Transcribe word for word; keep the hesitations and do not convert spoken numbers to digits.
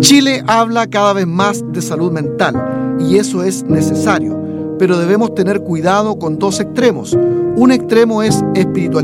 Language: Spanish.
Chile habla cada vez más de salud mental y eso es necesario, pero debemos tener cuidado con dos extremos. Un extremo es espiritualidad